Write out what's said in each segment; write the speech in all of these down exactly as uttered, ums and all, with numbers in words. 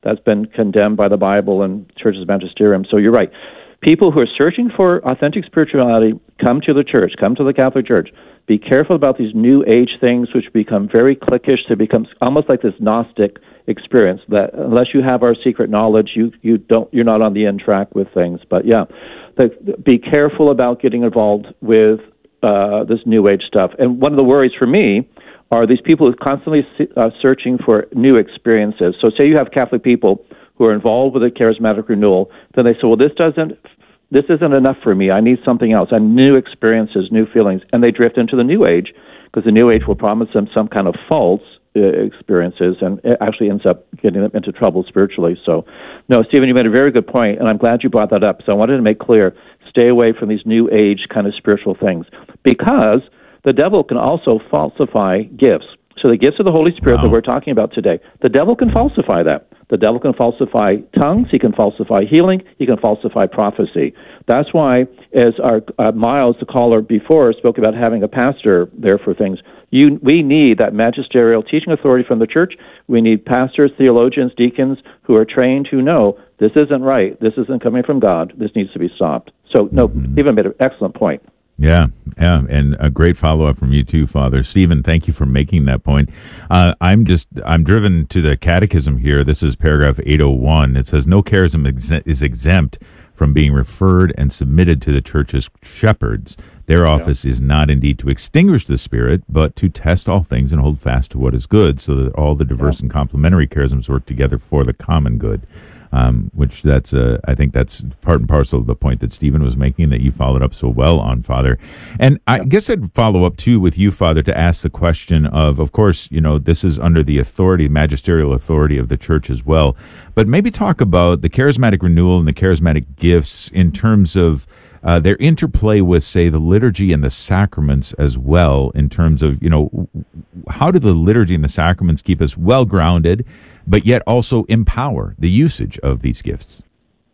That's been condemned by the Bible and Church's magisterium. So you're right. People who are searching for authentic spirituality, come to the church, come to the Catholic Church. Be careful about these new age things, which become very cliquish. They become almost like this Gnostic experience that unless you have our secret knowledge, you you don't you're not on the end track with things. But yeah, the, be careful about getting involved with uh, this new age stuff. And one of the worries for me are these people who are constantly uh, searching for new experiences. So say you have Catholic people who are involved with a charismatic renewal, then they say, well, this doesn't, this isn't enough for me. I need something else. I need new experiences, new feelings. And they drift into the New Age because the New Age will promise them some kind of false uh, experiences, and it actually ends up getting them into trouble spiritually. So, no, Stephen, you made a very good point, and I'm glad you brought that up. So I wanted to make clear, stay away from these New Age kind of spiritual things, because the devil can also falsify gifts. So the gifts of the Holy Spirit wow. that we're talking about today, the devil can falsify that. The devil can falsify tongues, he can falsify healing, he can falsify prophecy. That's why, as our uh, Miles, the caller before, spoke about having a pastor there for things, you, we need that magisterial teaching authority from the church. We need pastors, theologians, deacons who are trained, who know this isn't right, this isn't coming from God, this needs to be stopped. So, no, mm-hmm. Stephen made an excellent point. Yeah, yeah, and a great follow-up from you too, Father. Stephen, thank you for making that point. Uh, I'm just, I'm driven to the catechism here. This is paragraph eight oh one. It says, no charism ex- is exempt from being referred and submitted to the church's shepherds. Their office yeah. is not indeed to extinguish the Spirit, but to test all things and hold fast to what is good, so that all the diverse yeah. and complementary charisms work together for the common good. Um, which that's, uh, I think that's part and parcel of the point that Stephen was making that you followed up so well on, Father. And I guess I'd follow up, too, with you, Father, to ask the question of, of course, you know, this is under the authority, magisterial authority of the church as well, but maybe talk about the charismatic renewal and the charismatic gifts in terms of uh, their interplay with, say, the liturgy and the sacraments as well, in terms of, you know, how do the liturgy and the sacraments keep us well-grounded, but yet also empower the usage of these gifts?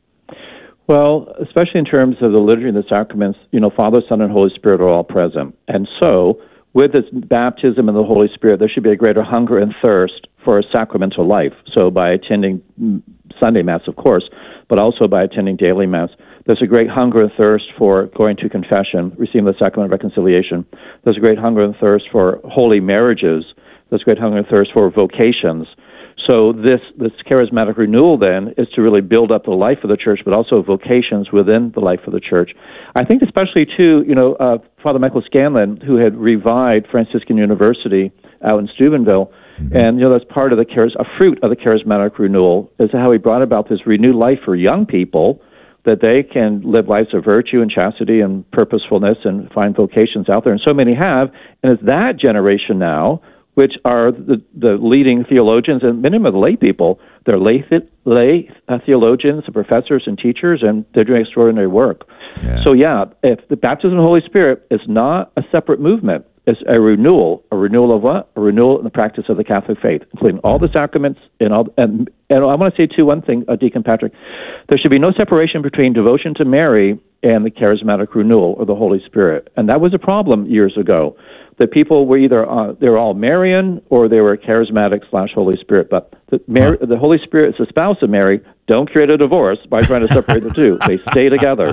Well, especially in terms of the liturgy and the sacraments, you know, Father, Son, and Holy Spirit are all present. And so, with this baptism in the Holy Spirit, there should be a greater hunger and thirst for a sacramental life. So by attending Sunday Mass, of course, but also by attending daily Mass, there's a great hunger and thirst for going to confession, receiving the sacrament of reconciliation. There's a great hunger and thirst for holy marriages. There's a great hunger and thirst for vocations. So this, this charismatic renewal, then, is to really build up the life of the church, but also vocations within the life of the church. I think especially, too, you know, uh, Father Michael Scanlon, who had revived Franciscan University out in Steubenville, mm-hmm. and, you know, that's part of the charis- a fruit of the charismatic renewal, is how he brought about this renewed life for young people, that they can live lives of virtue and chastity and purposefulness and find vocations out there. And so many have, and it's that generation now, which are the, the leading theologians and many of the lay people. They're lay, lay uh, theologians and professors and teachers, and they're doing extraordinary work. Yeah. So, yeah, if the baptism of the Holy Spirit is not a separate movement, it's a renewal. A renewal of what? A renewal in the practice of the Catholic faith, including all the sacraments. And all. And, and I want to say, too, one thing, uh, Deacon Patrick. There should be no separation between devotion to Mary and the charismatic renewal of the Holy Spirit. And that was a problem years ago. The people were either uh, they were all Marian or they were charismatic slash Holy Spirit. But the, Mary, the Holy Spirit is the spouse of Mary. Don't create a divorce by trying to separate the two. They stay together.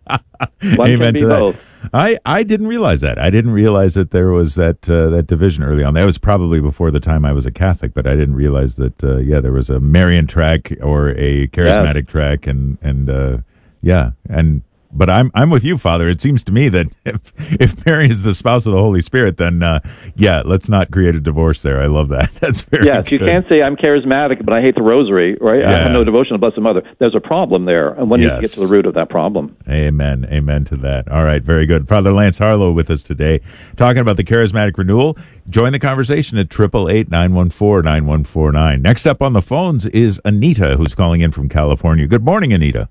One Amen can be to that. both. I, I didn't realize that. I didn't realize that there was that uh, that division early on. That was probably before the time I was a Catholic, but I didn't realize that. Uh, yeah, there was a Marian track or a charismatic yes. track, and and uh, yeah, and. But I'm I'm with you, Father. It seems to me that if if Mary is the spouse of the Holy Spirit, then uh, yeah, let's not create a divorce there. I love that. That's very yes. good. You can't say I'm charismatic, but I hate the Rosary, right? Yeah. I have no devotion to Blessed Mother. There's a problem there, and one yes. needs to get to the root of that problem. Amen. Amen to that. All right, very good. Father Lance Harlow with us today, talking about the charismatic renewal. Join the conversation at triple eight nine one four nine one four nine. Next up on the phones is Anita, who's calling in from California. Good morning, Anita.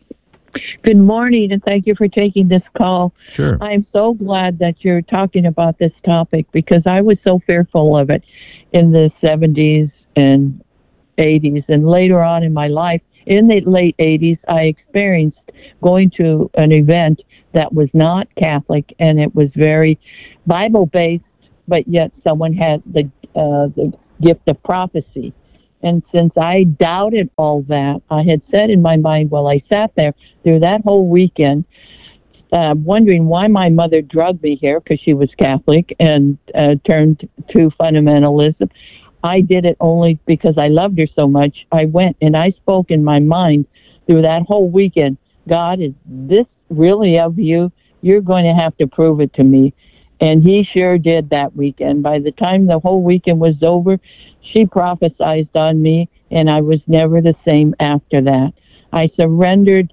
Good morning, and thank you for taking this call. Sure. I'm so glad that you're talking about this topic, because I was so fearful of it in the seventies and eighties, and later on in my life, in the late eighties, I experienced going to an event that was not Catholic, and it was very Bible-based, but yet someone had the uh, the gift of prophecy. And since I doubted all that, I had said in my mind, well, I sat there through that whole weekend, uh, wondering why my mother drugged me here, because she was Catholic and uh, turned to fundamentalism. I did it only because I loved her so much. I went and I spoke in my mind through that whole weekend, God, is this really of you? You're going to have to prove it to me. And he sure did that weekend. By the time the whole weekend was over, she prophesied on me, and I was never the same after that. I surrendered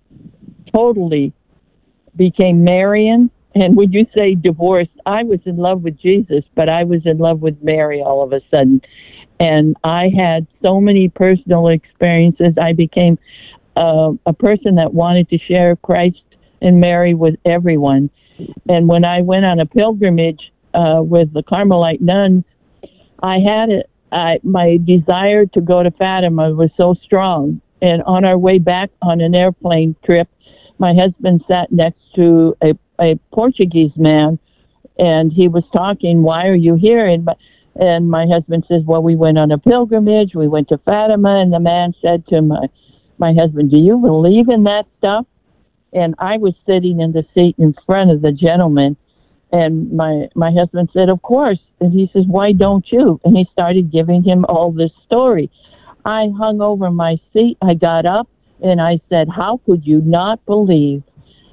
totally, became Marian. And when you say divorced, I was in love with Jesus, but I was in love with Mary all of a sudden. And I had so many personal experiences. I became uh, a person that wanted to share Christ and Mary with everyone. And when I went on a pilgrimage uh, with the Carmelite nuns, I had it. I, my desire to go to Fatima was so strong. And on our way back on an airplane trip, my husband sat next to a, a Portuguese man, and he was talking, why are you here? And, and my husband says, well, we went on a pilgrimage. We went to Fatima. And the man said to my, my husband, do you believe in that stuff? And I was sitting in the seat in front of the gentleman. And my, my husband said, of course. And he says, why don't you? And he started giving him all this story. I hung over my seat. I got up and I said, how could you not believe?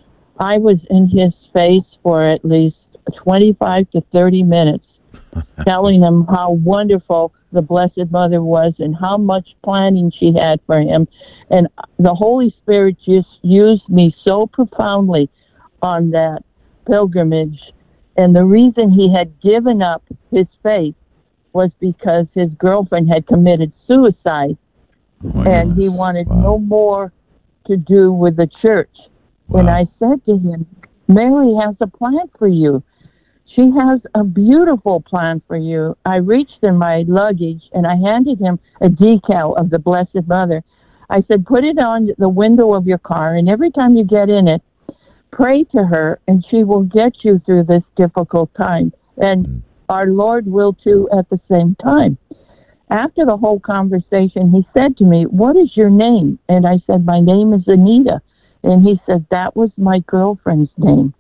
I was in his face for at least twenty-five to thirty minutes, telling him how wonderful the Blessed Mother was and how much planning she had for him. And the Holy Spirit just used me so profoundly on that pilgrimage. And the reason he had given up his faith was because his girlfriend had committed suicide. Oh, and goodness. He wanted Wow. no more to do with the church. Wow. When I said to him, Mary has a plan for you. She has a beautiful plan for you. I reached in my luggage and I handed him a decal of the Blessed Mother. I said, put it on the window of your car, and every time you get in it, pray to her, and she will get you through this difficult time. And mm. our Lord will too at the same time. After the whole conversation, he said to me, what is your name? And I said, my name is Anita. And he said, that was my girlfriend's name.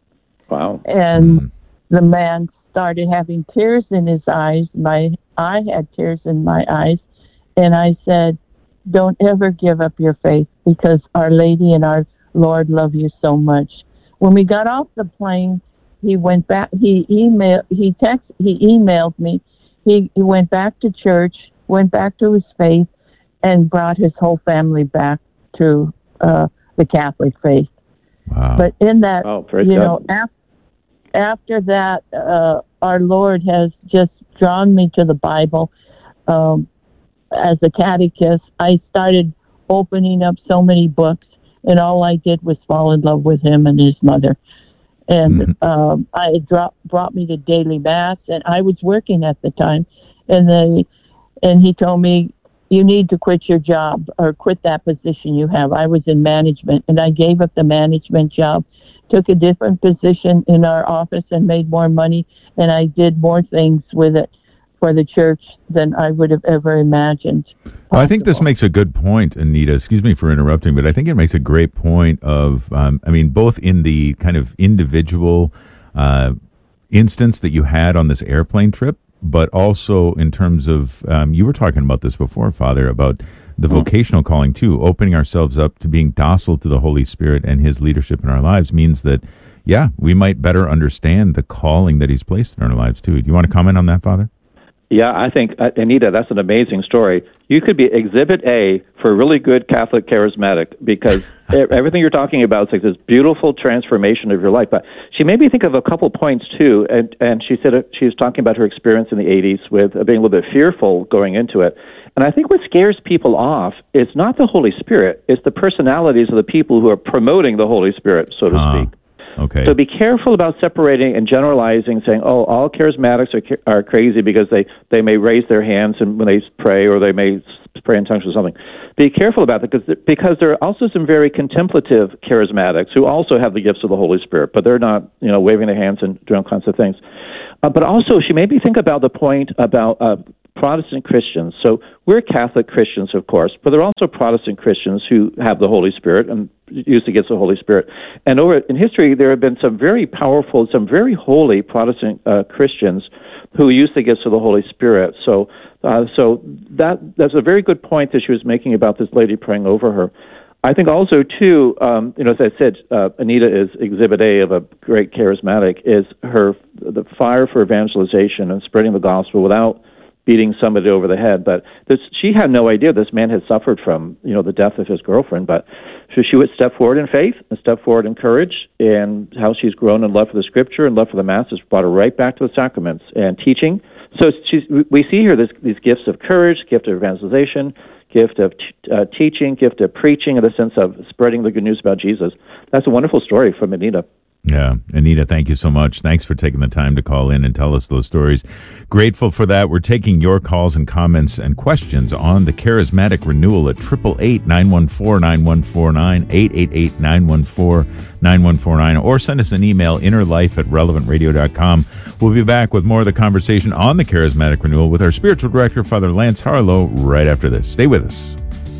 Wow. And mm. the man started having tears in his eyes. My I had tears in my eyes. And I said, don't ever give up your faith, because Our Lady and our Lord love you so much. When we got off the plane, he went back, he emailed, he text, he emailed me. He, he went back to church, went back to his faith, and brought his whole family back to uh, the Catholic faith. Wow. But in that, oh, you know, after, after that, uh, our Lord has just drawn me to the Bible. Um, as a catechist, I started opening up so many books, and all I did was fall in love with him and his mother. And mm-hmm. um, I it dropped, brought me to daily mass, and I was working at the time. And they, and he told me, you need to quit your job or quit that position you have. I was in management, and I gave up the management job, took a different position in our office and made more money, and I did more things with it for the church than I would have ever imagined. Well, I think this makes a good point, Anita. Excuse me for interrupting, but I think it makes a great point of, um, I mean, both in the kind of individual uh, instance that you had on this airplane trip, but also in terms of, um, you were talking about this before, Father, about the vocational calling too. Opening ourselves up to being docile to the Holy Spirit and His leadership in our lives means that, yeah, we might better understand the calling that He's placed in our lives too. Do you want to comment on that, Father? Yeah, I think, uh, Anita, that's an amazing story. You could be Exhibit A for a really good Catholic charismatic, because everything you're talking about is like this beautiful transformation of your life. But she made me think of a couple points, too, and, and she said uh, she was talking about her experience in the eighties with uh, being a little bit fearful going into it. And I think what scares people off is not the Holy Spirit, it's the personalities of the people who are promoting the Holy Spirit, so to uh. speak. Okay. So be careful about separating and generalizing, saying, oh, all charismatics are are crazy because they, they may raise their hands and when they pray, or they may pray in tongues or something. Be careful about that, because, because there are also some very contemplative charismatics who also have the gifts of the Holy Spirit, but they're not, you know, waving their hands and doing all kinds of things. Uh, but also, she made me think about the point about uh, Protestant Christians. So we're Catholic Christians, of course, but there are also Protestant Christians who have the Holy Spirit and use the gifts of the Holy Spirit. And over in history, there have been some very powerful, some very holy Protestant uh, Christians who use the gifts of the Holy Spirit. So, uh, so that that's a very good point that she was making about this lady praying over her. I think also, too, um, you know, as I said, uh, Anita is exhibit A of a great charismatic, is her the fire for evangelization and spreading the gospel without beating somebody over the head. But this, she had no idea this man had suffered from, you know, the death of his girlfriend. But so she would step forward in faith and step forward in courage, and how she's grown in love for the Scripture and love for the Mass has brought her right back to the sacraments and teaching. So she's, we see here this, these gifts of courage, gift of evangelization, gift of t- uh, teaching, gift of preaching, in the sense of spreading the good news about Jesus. That's a wonderful story from Anita. Yeah. Anita, thank you so much. Thanks for taking the time to call in and tell us those stories. Grateful for that. We're taking your calls and comments and questions on the Charismatic Renewal at eight eight eight, nine one four, nine one four nine, eight eight eight, nine one four, nine one four nine, or send us an email, innerlife at relevant radio dot com. We'll be back with more of the conversation on the Charismatic Renewal with our spiritual director, Father Lance Harlow, right after this. Stay with us.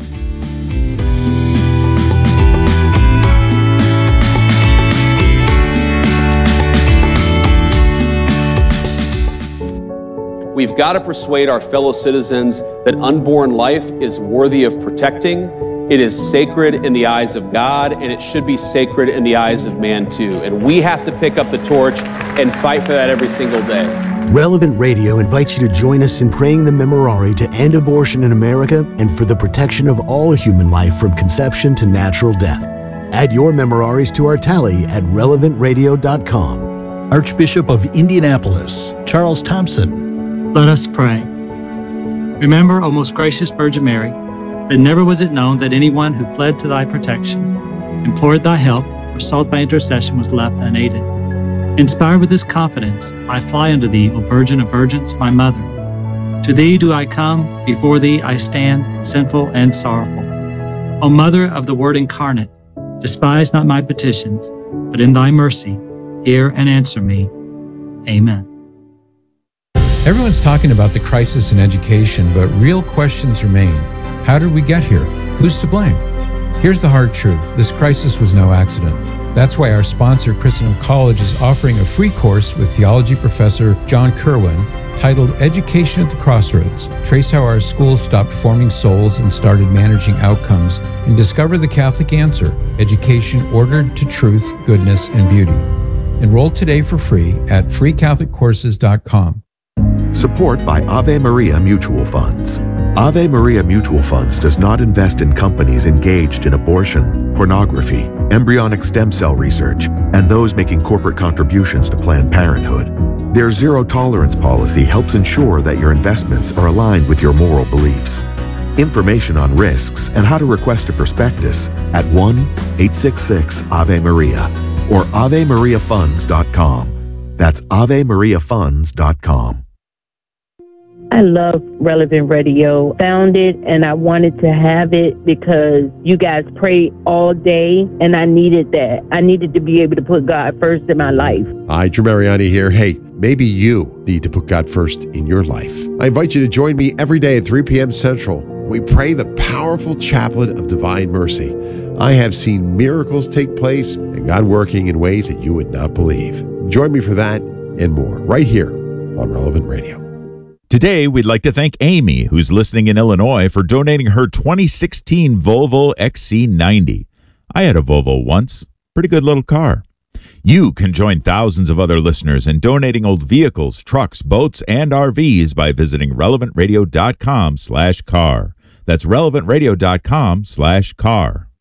We've got to persuade our fellow citizens that unborn life is worthy of protecting. It is sacred in the eyes of God, and it should be sacred in the eyes of man too. And we have to pick up the torch and fight for that every single day. Relevant Radio invites you to join us in praying the Memorare to end abortion in America and for the protection of all human life from conception to natural death. Add your Memoraries to our tally at relevant radio dot com. Archbishop of Indianapolis, Charles Thompson. Let us pray. Remember, O most gracious Virgin Mary, that never was it known that anyone who fled to thy protection, implored thy help, or sought thy intercession was left unaided. Inspired with this confidence, I fly unto thee, O Virgin of Virgins, my Mother. To thee do I come, before thee I stand, sinful and sorrowful. O Mother of the Word incarnate, despise not my petitions, but in thy mercy, hear and answer me. Amen. Everyone's talking about the crisis in education, but real questions remain. How did we get here? Who's to blame? Here's the hard truth. This crisis was no accident. That's why our sponsor, Christendom College, is offering a free course with theology professor John Kerwin titled Education at the Crossroads. Trace how our schools stopped forming souls and started managing outcomes, and discover the Catholic answer, education ordered to truth, goodness, and beauty. Enroll today for free at free catholic courses dot com. Support by Ave Maria Mutual Funds. Ave Maria Mutual Funds does not invest in companies engaged in abortion, pornography, embryonic stem cell research, and those making corporate contributions to Planned Parenthood. Their zero-tolerance policy helps ensure that your investments are aligned with your moral beliefs. Information on risks and how to request a prospectus at one eight six six Ave Maria or ave maria funds dot com. That's ave maria funds dot com. I love Relevant Radio. Found it and I wanted to have it because you guys pray all day and I needed that. I needed to be able to put God first in my life. Hi, Drew Mariani here. Hey, maybe you need to put God first in your life. I invite you to join me every day at three p.m. Central. We pray the powerful chaplet of divine mercy. I have seen miracles take place and God working in ways that you would not believe. Join me for that and more right here on Relevant Radio. Today, we'd like to thank Amy, who's listening in Illinois, for donating her twenty sixteen Volvo X C ninety. I had a Volvo once. Pretty good little car. You can join thousands of other listeners in donating old vehicles, trucks, boats, and R Vs by visiting relevant radio dot com slash car. That's relevant radio dot com slash car.